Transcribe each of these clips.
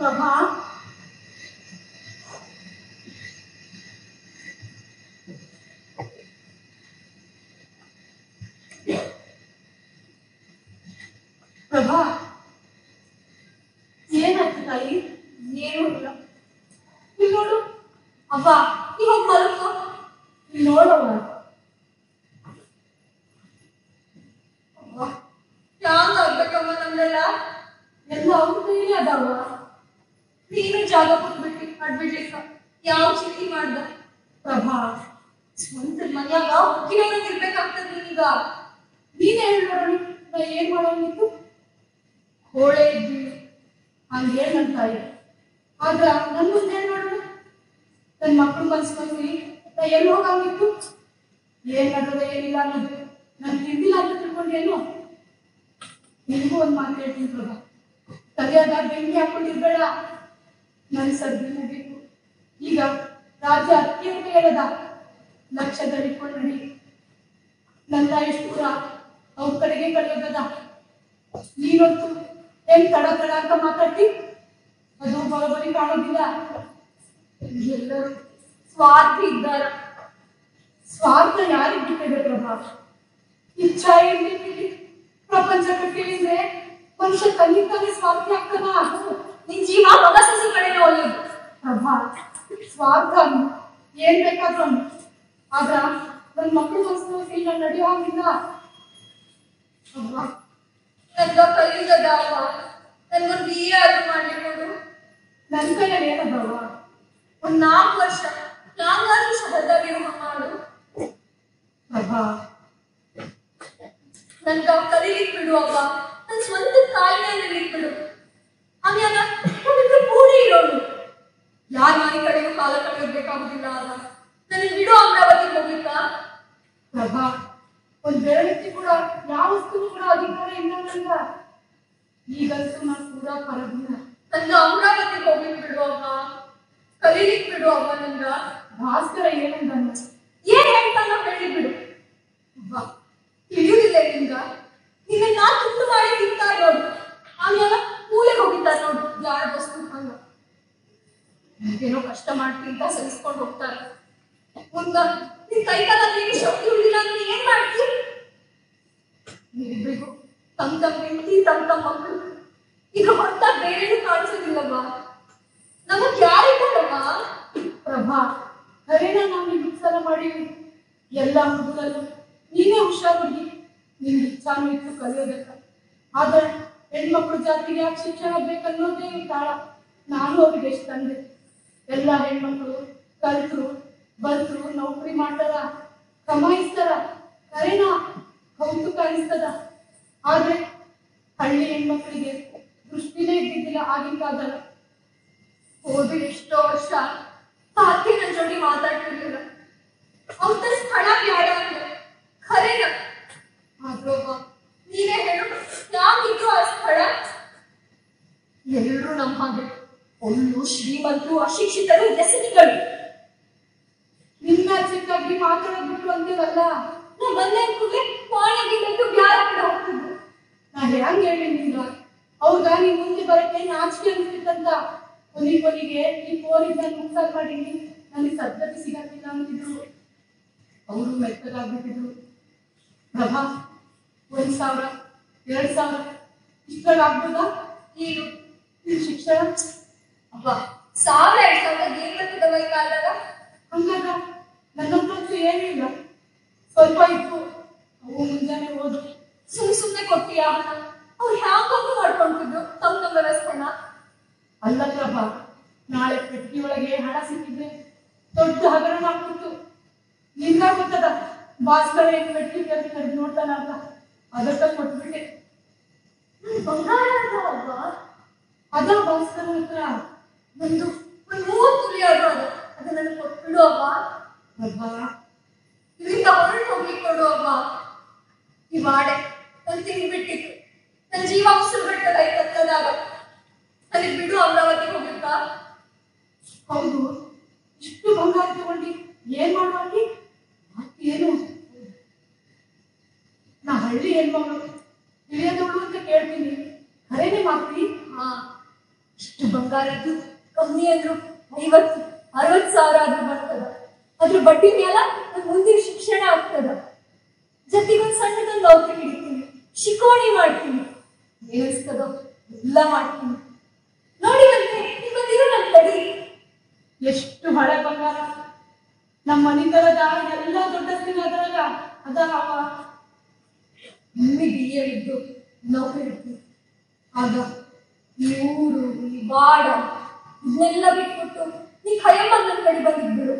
ಪ್ರಭಾ, ಪ್ರಭಾ, ಏನಾಯ್ತು ತಾಯಿ? ಏನು ಇಲ್ಲ. ಇಲ್ಲಿ ನೋಡು. ಅವ್ವ, ಇವಾಗ ಮಲ್ಕೋ. ಇಲ್ಲಿ ನೋಡವ್ವ. ಹ್ಯಾಂಗ ಆಗ್ಬೇಕಮ್ಮ ನಮ್ದೆಲ್ಲ? ಎಲ್ಲ ಅವ್ರ ಕೈಲಿ ಅದಾವ. ನೀನು ಜಾಗ ಕೊಟ್ಬಿಟ್ಟು ಅಡ್ಬಿಡ್ಲಿಕ್ಕ ಯಾವ ಚಿಂತೆ ಮಾಡ್ದ? ಪ್ರಭಾ, ಸ್ವಂತ ಮನ್ಯಾಗ ಹುಟ್ಟಿನವ್ರಂಗ್ ಇರ್ಬೇಕಾಗ್ತದ ನೀನೀಗ. ನೀನೇ ಹೇಳೋಣ, ನಾ ಏನ್ ಮಾಡೋನಿತ್ತು? ಹೋಳೆ ಇದ್ವಿ ಹಂಗೆ ಹೇಳ ನನ್ನ ತಾಯಿ. ಆದ್ರ ನನ್ ಮುಂದೆ ಏನ್ ಮಾಡೋಣ? ನನ್ನ ಮಕ್ಕಳು ಮನ್ಸ್ಕೊಂಡ್ವಿ, ನಾ ಎಲ್ಲಿ ಹೋಗಂಗಿತ್ತು? ಏನ್ ನಡೆದ ಏನಿಲ್ಲ ಅನ್ನೋದು ನನ್ ತಿಂದಿಲ್ಲ ಅಂತ ತಿಳ್ಕೊಂಡೇನು? ನಿನಗೂ ಒಂದ್ ಮಾತು ಹೇಳ್ತೀನಿ ಪ್ರಭಾ, ತಲೆಯಾಗ ಬೆಂಕಿ ಹಾಕೊಂಡಿರ್ಬೇಡ. ನನ್ ಸರ್ದಿ ಮುಗೀತು. ಈಗ ರಾಜ್ಯ ಅತ್ಯಂತ ಹೇಳದ ಲಕ್ಷದಲ್ಲಿ ಇಟ್ಕೊಂಡು ನಡಿ. ನನ್ನ ಎಷ್ಟು ಪುರ ಅವ್ರ ಕಡೆಗೆ ಕಳೆಯೋದದ. ನೀನೊತ್ತು ಏನ್ ತಡ ತಡ ಅಂತ ಮಾತಾಡ್ತಿ? ಅದು ಬರೋಬರಿ ಕಾಣೋದಿಲ್ಲ. ಎಲ್ಲರೂ ಸ್ವಾರ್ಥಿ ಇದ್ದಾರ. ಸ್ವಾರ್ಥ ಯಾರಿಗೆ ಬಿಟ್ಟಿದೆ ಪ್ರಭಾ? ಇಚ್ಛಾ ಏನಿದೆ? ಪ್ರಪಂಚ ಕಟ್ಟಿದ್ರೆ ಮನುಷ್ಯ ತನ್ನಿಂದಾನೇ ಸ್ವಾರ್ಥಿ ಆಗ್ತಾನ. ನಿನ್ ಜೀವ ಮಗ ಸಸಿ ಕಡೆನೇ ಒಳ್ಳೆಯದು. ಪ್ರಭಾ, ಸ್ವಾರ್ಥ ಏನ್ ಬೇಕಾದ್ರೂ ಆದ್ರ ನನ್ ಮಕ್ಕಳು ಮನಸ್ಸು ನಾನು ನಡೆಯೋ ಹಾಗಿಲ್ಲ. ನನ್ಗ ಕಲಿಯುವುದದ ಅವ. ನನ್ಗೊಂದು ಬಿಎ ಆದ್ರೂ ಮಾಡ್ಲಿಕ್ಕೋದು. ನನ್ ಕೈಯಲ್ಲಿ ಏನದವ? ಒಂದ್ 4 ವರ್ಷ ಹೊರದಾಗಿರೋ ಮಾಡು. ಪ್ರಭಾ, ನನ್ಗ ಕಲೀಲಿಕ್ ಬಿಡು ಅವ್ವ. ನನ್ ಸ್ವಂತ ಕಾಲ ಮೇಲೆ ಇರ್ಲಿಕ್ ಬಿಡು. ಆಮ್ಯಾಗ ನಾವಿಬ್ರು ಕೂಡಿ ಇರೋನು. ಯಾರ ಮನೆ ಕಡೆಗೂ ಕಾಲ ಕಳೆಯೋಗ್ಬೇಕಾಗುದಿಲ್ಲ ಅಲ್ಲ. ನನಗ್ ಬಿಡು ಅಮರಾವತಿಗೆ ಹೋಗ್ಲಿಕ್ಕ. ಪ್ರಭಾ, ಒಂದ್ ಬೆರಳಿಗೆ ಕೂಡ ಯಾವ ವಸ್ತುನು ಕೂಡ ಅಧಿಕಾರ ಇಲ್ಲ ನಂಗ. ಈಗಂತೂ ನಾನು ಪೂರಾ ಪರದಿನ. ನನ್ಗ ಅಮರಾವತಿಗೆ ಹೋಗ್ಲಿಕ್ ಬಿಡು ಅವ್ವ. ಕಲೀಲಿಕ್ ಬಿಡು ಅವ್ವ ನನ್ಗ. ಭಾಸ್ಕರ ಏನಂದಾನ? ಏನ್ ಹೇಳ್ತಾನ ಹೇಳಿ ಬಿಡು. ಅವ್ವ, ತಿಳಿಯುವುದಿಲ್ಲ ನಿನ್ಗ? ನಿನ್ನ ತುತ್ತು ಮಾಡಿ ತಿಂತಾರ ನೋಡು. ಆಮೇಲೆ ಮೂಲೆಗೆ ಹೋಗಿತ್ತಾರ ನೋಡು ಯಾರ ವಸ್ತು ಹಂಗ. ಏನೋ ಕಷ್ಟ ಮಾಡ್ತಿ ಅಂತ ಸಹಿಸ್ಕೊಂಡು ಹೋಗ್ತಾರ. ಮುಂದ ನಿನ್ ಕೈ ಕಾಲ ಶಕ್ತಿ ಉಳಿಲ್ಲ ಅಂದ್ರೆ ಏನ್ ಮಾಡ್ತಿ? ನೀವಿಬ್ರಿಗೂ ತಮ್ಮ ಹೆಂಡತಿ ತಮ್ಮ ಮಕ್ಕಳು ಇದ್ರ ಹೊತ್ತ ಬೇರೇನು ಕಾಣಿಸೋದಿಲ್ಲವ್ವ. ನಮಗ್ ಯಾರಿದ್ದಾರಮ್ಮ? ಪ್ರಭಾ, ಖರೇನ ನಾವು ನಿಮ್ಗೆ ಸಲ ಮಾಡೀವಿ. ಎಲ್ಲ ಮಗುಳಲ್ಲೂ ನೀನೇ ಹುಷಾರಾಗಿ ನಿನ್ ಇಚ್ಛಾನು ಇತ್ತು ಕಲಿಯೋದಕ್ಕ. ಆದ್ರೆ ಹೆಣ್ಮಕ್ಳು ಜಾತಿಗೆ ಯಾಕೆ ಶಿಕ್ಷಣ ಬೇಕನ್ನೋದೇ ತಾಳ. ನಾನು ಅವ್ರಿಗೆ ಎಷ್ಟು ತಂದೆ. ಎಲ್ಲ ಹೆಣ್ಮಕ್ಳು ಕಲ್ತರು ಬಲ್ತರು ನೌಕರಿ ಮಾಡ್ತಾರ, ಕಮಾಯಿಸ್ತಾರ. ಖರೇನ ಕೌತುಕ ಅನಿಸ್ತದ. ಆದ್ರೆ ಹಳ್ಳಿ ಹೆಣ್ಮಕ್ಳಿಗೆ ದೃಷ್ಟಿನೇ ಇದ್ದಿದ್ದಿಲ್ಲ ಆಗಿನ ಕಾಲದಾಗ. ಹೋದ ಎಷ್ಟೋ ವರ್ಷ ಸಾಧ್ಯ ನನ್ನ ಜೋಡಿ ಮಾತಾಡ್ತಿರ್ಲಿಲ್ಲ. ಅವ್ರ ಸ್ಥಳ ಬ್ಯಾಡ ಅಂದ್ರೆ ಖರೇನ. ಆದ್ರೂ ನೀನೇ ಹೇಳು, ಯಾಕಿದ್ರು ಆ ಸ್ಥಳ? ಎಲ್ಲರೂ ನಮ್ಮ ಹಾಗೆ ಒಳ್ಳು ಶ್ರೀಮಂತರು ಅಶಿಕ್ಷಿತರು ವ್ಯಸನಿಗಳು. ನಿನ್ನ ಚಿಕ್ಕಾಗಿ ಮಾತಾಡೋದ್ಬಿಟ್ಟು ಅಂತೀವಲ್ಲ. ನಾ ಬಂದ ಕೂಡಲೇ ಪಾಣಿಗೆ ಬ್ಯಾರ ಕಡೆ ಹೋಗ್ತಿದ್ರು. ನಾ ಹೆಂಗ್ ಹೇಳಿ ನಿಂಗ? ಹೌದಾ, ನೀನ್ ಮುಂದೆ ಬರಕ್ಕೆ ನಾಚಿಕೆ ಅನ್ಸ್ತಿತ್ತಂತ. ಕೊನೆಗೆ ಈ ಪೋಲಿಸ್ ಮುಕ್ಸಾಲ್ ಮಾಡೀನಿ, ನನಗೆ ಸದ್ಗತಿ ಸಿಗಕ್ಕಿಲ್ಲ ಅಂತಿದ್ರು. ಅವರು ಮೆತ್ತಗಾಗ್ಬಿಟ್ಟಿದ್ರು. ಪ್ರಭಾ, 1,000 2,000 ಇಷ್ಟಾಗ್ಬೋದಾ? ಏನು ನಿನ್ ಶಿಕ್ಷಣ? ಅಬ್ಬ, 1,000-2,000 ಏನ್ ಬರ್ತದವ ಈ ಕಾಲದಾಗ? ಹಂಗಾಗ ನನ್ನಂತೂ ಏನಿಲ್ಲ, ಸ್ವಲ್ಪ ಇತ್ತು. ಅವು ಮುಂಜಾನೆ ಓದು. ಸುಮ್ನೆ ಕೊಟ್ಟಿಯ ಹಣ? ಅವ್ರು ಹ್ಯಾಂಗಂದು ಮಾಡ್ಕೊಂತಿದ್ರು ತಮ್ಮ ವ್ಯವಸ್ಥೆನ? ಅಲ್ಲ ಪ್ರಭಾ, ನಾಳೆ ಪೆಟ್ಟಿಯೊಳಗೆ ಹಣ ಸಿಕ್ಕಿದ್ರೆ ದೊಡ್ಡ ಹಗರಣ ಆಗ್ತಿತ್ತು. ನಿಂಗ ಗೊತ್ತದ ಭಾಸ್ಕರ ಏನ್ ಪೆಟ್ಟಿ ಕರೆದು ನೋಡ್ತಾನ ಅಂತ. ಅದಕ್ಕ ಕೊಟ್ಬಿಟ್ಟೆ. ಬಂಗಾರ ಅಲ್ವಾ? ಅದ ಭಾಸ್ಕರ ಹತ್ರ ಒಂದು 3 ತುಲಿ ಅದು ಅದನ್ನ ಕೊಟ್ಬಿಡು ಅವ್ವ. ಪ್ರಭಾ, ಇದರಿಂದ ಹೊರಟು ಹೋಗ್ಲಿಕ್ಕೆ ಕೊಡು ಅವ್ವ. ಈ ವಾಡೆ ನನ್ ತಿಂದ್ಬಿಟ್ಟಿತ್ತು. ನನ್ನ ಜೀವ ಉಸಿರು ಬಿಟ್ಟದ ಈ ಕತ್ತದಾಗ. ನನಗೆ ಬಿಡು ಅಮರಾವತಿಗೆ ಹೋಗ್ಲಿಕ್ಕ. ಹೌದು, ಇಷ್ಟು ಬಂಗಾರ ತಗೊಂಡು ಏನ್ ಮಾಡುವಾಗಿ? ಏನು ನಾ ಹಳ್ಳಿ ಹೆಣ್ಮಗಳು ತಿಳಿಯದವಳು ಅಂತ ಕೇಳ್ತೀನಿ. ಖರೇನೆ ಮಾಡ್ತಿ? ಹಾ, ಇಷ್ಟು ಬಂಗಾರದ್ದು ಕಮ್ಮಿ ಅಂದ್ರು 50-60 ಆದ್ರೂ ಬರ್ತದ. ಅದ್ರ ಬಡ್ಡಿ ಮೇಲ ನನ್ ಮುಂದಿನ ಶಿಕ್ಷಣ ಆಗ್ತದ. ಜೊತೆಗೊಂದು ಸಣ್ಣದೊಂದು ನೌಕರಿ ಹಿಡಿತೀನಿ, ಶಿಕೋಣಿ ಮಾಡ್ತೀನಿ, ಏನಿಸ್ತದೋ ಎಲ್ಲ ಮಾಡ್ತೀನಿ. ನೋಡಿದಂತೆ ನಿಮ್ಮದಿರೋ ನನ್ ತಡಿ. ಎಷ್ಟು ಹಳೆ ಬಂಗಾರ ನಮ್ಮ ಮನಿತರದ ಎಲ್ಲ ದೊಡ್ಡಸ್ತಿನ ಅದ್ರಾಗ ಅದಾವ. ನಿಮಗೆ ಇದ್ದು ನೌಕರಿ ಇರ್ತೀವಿ. ಆಗ ಈ ಊರು ಈ ಬಾಡ ಇದನ್ನೆಲ್ಲ ಬಿಟ್ಬಿಟ್ಟು ನೀ ಖಯಮ್ಮ ನನ್ನ ಕಡೆ ಬಂದಿದ್ಬಿಡು.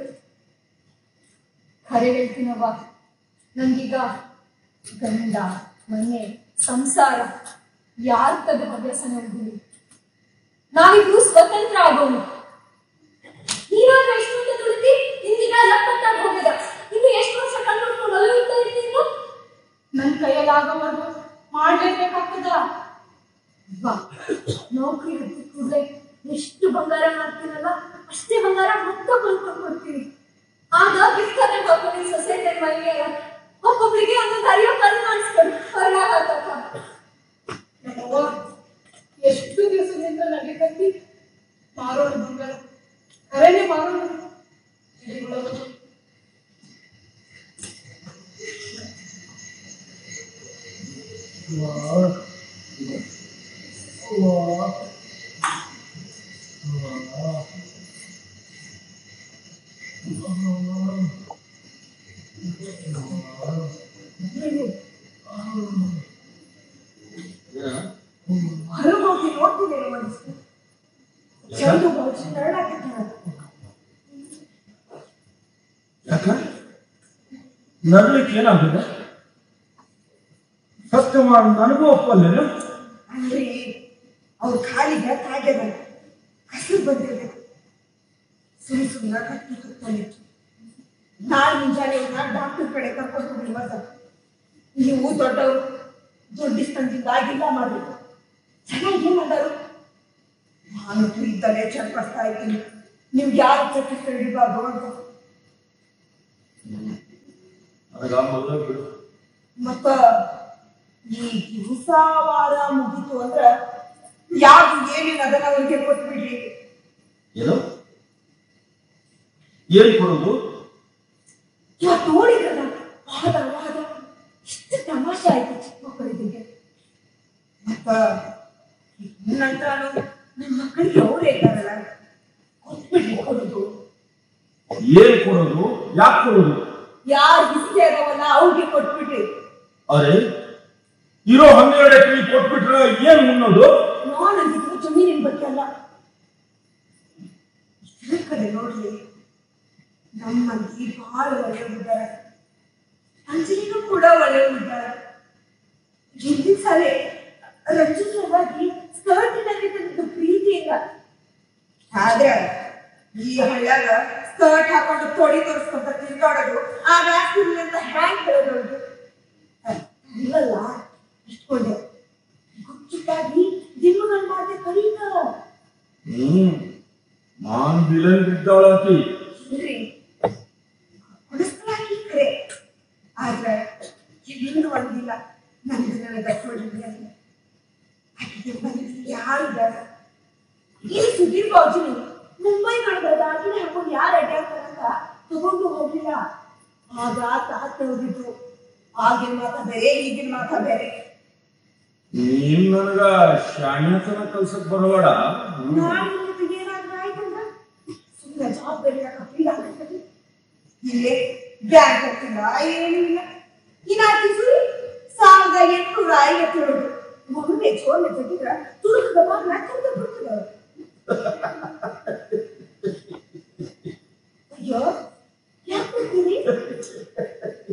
ಖರೆ ಹೇಳ್ತೀನವ್ವ, ನಂಗೀಗ ಗಂಡ ಮನೆ ಸಂಸಾರ ಯಾರ ತದ ಅಭ್ಯಾಸನ ಹೋಗಿಲ್ಲ. ನಾವಿಬ್ರು ಸ್ವತಂತ್ರ ಆಗೋಣ. ನೀನಾದ್ರೂ ಎಷ್ಟು ಅಂತ ದುಡಿದಿ, ಇಂದಿನ 70 ಹೋಗಿದ. ಇನ್ನು ಎಷ್ಟು ವರ್ಷ ಕಂಡುಕೊಂಡು ಅಲ್ಲಿಂದ ಇರ್ತೀನು? ನನ್ನ ಕೈಯಲ್ಲಿ ಆಗೋವರೆಗೂ ಮಾಡ್ಲೇಬೇಕಾಗ್ತದ. ನೌಕರಿ ಹತ್ತಿದ ಕೂಡಲೇ ಎಷ್ಟು ಬಂಗಾರ ಮಾಡ್ತೀನಲ್ಲ ಅಷ್ಟೇ ಬಂಗಾರ ಮೊತ್ತ ಕೊಂಡ್ಕೊಂಡು ಕೊಡ್ತೀನಿ. ಆಗ ಗಿಫ್ಟ್ ಹಾಕೊಂಡು ಸೊಸೈಟಿ ಮನೆಯ ಒಬ್ಬೊಬ್ಳಿಗೆ ಒಂದೊಂದು ಅರಿಯೋ ಕಲ್ ಮಾಡಿಸ್ಕೊಂಡು ಎಷ್ಟು ದಿವಸದಿಂದ ನಡೀತೈತಿ ಮಾರೋಣ ಬಂಗಾರ. ಕರೆನೆ ಮಾರೋಣ. ಹೊರಗೋಗಿ ನೋಡ್ತಿದ್ದೇನೆ ಮನಸ್ಸು ಚಂದು ಬಹುಶಃ ನರಳಾಕಿದ್ದಾನೆ. ಯಾಕ ನರಳಿಕ್ಕೆ ಏನಾಗಿದೆ? ಸತ್ಯ ಮಾಡಿ ನನಗೂ ಒಪ್ಪಲ್ಲೇನು? ಅಂದ್ರೆ ಅವ್ರ ಕಾಲಿಗೆ ತಾಗ್ಯದ ಹಸಿರು ಬಂದಿರ್ಬೇಕು. ಸುಮ್ಮನೆ ಕಟ್ಟಿ ಕುತ್ಕೊಂಡಿತ್ತು. ನಾಳೆ ಮುಂಜಾನೆ ಡಾಕ್ಟರ್ ಕಡೆ ಕರ್ಕೊಂಡು ಹೋಗಿ ಮತ್ತ ನೀವು ದೊಡ್ಡವರು ದುಡ್ಡು ತಂದಿಂದ ಆಗಿಲ್ಲ ಮಾಡ್ಬೇಕು. ಚೆನ್ನಾಗಿ ಏನ್ ಮಾಡೋರು? ನಾನು ಇದ್ದಲ್ಲೇ ಚರ್ಪಿಸ್ತಾ ಇದ್ದೀನಿ, ನೀವು ಯಾರು ಚರ್ಚಿಸ್ತಾ ಹಿಡಿಬಾರ್ದು ಅಂತ. ಮತ್ತ ಈ ದಿವಸವಾರ ಮುಗೀತು ಅಂದ್ರ ಯಾರು ಏನೇನು ಅದನ್ನ ಅವ್ರಿಗೆ ಕೊಟ್ಬಿಡ್ರಿ. ಏನು ಏನ್ ಕೊಡೋದು? ಇವತ್ತು ನೋಡಿದ್ರಲ್ಲ ವಾದ ವಾದ ಇಷ್ಟು ತಮಾಷೆ ಆಯ್ತು ಚಿಕ್ಕ ಮಕ್ಕಳಿಗೆ. ಮತ್ತ ನಂತರ ನಮ್ಮ ಮಕ್ಕಳಿಗೆ ಅವರೇ ಇದ್ದಾರಲ್ಲ ಕೊಟ್ಬಿಡ್ರಿ. ಕೊಡೋದು ಏನ್ ಕೊಡೋದು? ಯಾಕೆ ಕೊಡೋದು? ಯಾರು ಇಷ್ಟೇ ಅದಾವಲ್ಲ ಅವ್ರಿಗೆ ಕೊಟ್ಬಿಡ್ರಿ. ಅರೆ ಇರೋ 12 ಎಕರೆ ಕೊಟ್ಬಿಟ್ರೆ ಏನ್ ಮುನ್ನೋದು? ನಾನಂದಿದ್ರು ಜಮೀನಿನ ಬಗ್ಗೆ ಅಲ್ಲ, ಇದ್ರ ಕಡೆ ನೋಡ್ರಿ. ನಮ್ಮ ಮಂದಿ ಬಹಳ ಒಳ್ಳೆಯವಿದ್ದಾರೆ, ಅಂಜಲಿಗೂ ಕೂಡ ಒಳ್ಳೆಯವಿದ್ದಾರೆ. ಹಿಂದಿನ ಸಾಲೆ ರಂಜಿತವಾಗಿ ಸ್ಕರ್ಟಿನಲ್ಲಿ ತಂದಿದ್ದು ಪ್ರೀತಿಯಿಂದ. ಆದ್ರೆ ಈ ಹಳ್ಳ್ಯಾಗ ಸ್ಕರ್ಟ್ ಹಾಕೊಂಡು ತೊಡಿ ತೋರಿಸ್ಕೊಂತ ತಿರ್ಗಾಡೋದು ಆ ವ್ಯಾಪ್ತಿರ್ಲಿ ಅಂತ ಹ್ಯಾಂಗ್ ಹೇಳೋದು ಇಲ್ಲಲ್ಲ. ಇಟ್ಕೊಂಡೆ ಗುಚ್ಚಿಟ್ಟಾಗಿ ದಿಮ್ಮಗಳು ಮಾಡದೆ ಕರೀತ ನಾನ್ ಬಿಲನ್ ಬಿದ್ದಾಳಾಕಿ ಇಲ್ರಿ ಹೊಡಿಸ್ಲಾಕಿ ಕರೆ. ಆದ್ರೆ ಇಲ್ಲಿಂದ ಒಂದಿಲ್ಲ ನನಗೆ ದಕ್ಕೊಂಡಿದ್ದೆ ಅಂತ ಆಕೆಗೆ ಬಂದಿದ್ದು ಯಾರು ಬೇಡ. ಇಲ್ಲಿ ಸುಧೀರ್ ಬಾಜು ಮುಂಬೈ ಕಳೆದ ಆಕಿನ ಹಾಕೊಂಡು ಯಾರು ಅಡ್ಡಾಡ್ತಾರಂತ ತಗೊಂಡು ಹೋಗಿಲ್ಲ. ಆಗ ತಾತ ಹೋಗಿದ್ರು. ಆಗಿನ ಮಾತ ಬೇರೆ ಈಗಿನ ಮಾತ ಬೇರೆ. ನೀನ್ ನನಗ ಶಾಣ್ಯತನ ಕಲ್ಸಕ್ ಬರಬೇಡ. ಏನಾದ್ರೂ ಆಯ್ತಂದ್ರ ಸುಮ್ಮನೆ ಜವಾಬ್ದಾರಿ ಫೀಲ್ ಆಗ್ತದೆ. ಇಲ್ಲೇ ಬ್ಯಾಂಕ್ ಹೋಗ್ತಿಲ್ಲ, ಏನೂ ಇಲ್ಲ. ಇನ್ನಾಕಿ ಸುರಿ 1857 ಮಗುಗೆ ಚೋರ್ಲೆ ತೆಗಿದ್ರ ತುಳುಕದ ಬಾಗ್ಲ ತಂದ ಬಿಡ್ತದ.